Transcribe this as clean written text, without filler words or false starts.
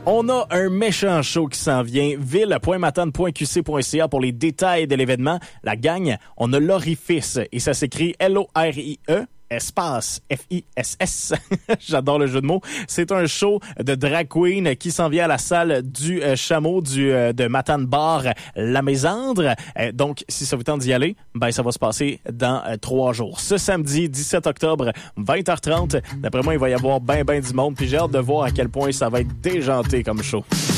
On a un méchant show qui s'en vient. ville.matane.qc.ca pour les détails de l'événement. La gang, on a l'Orifice et ça s'écrit L-O-R-I-E. Espace, F-I-S-S. J'adore le jeu de mots. C'est un show de drag queen qui s'en vient à la salle du Chameau de Matane Bar, La Mésandre. Donc, si ça vous tente d'y aller, ben ça va se passer dans 3 jours. Ce samedi, 17 octobre, 20h30. D'après moi, il va y avoir ben du monde. Puis j'ai hâte de voir à quel point ça va être déjanté comme show.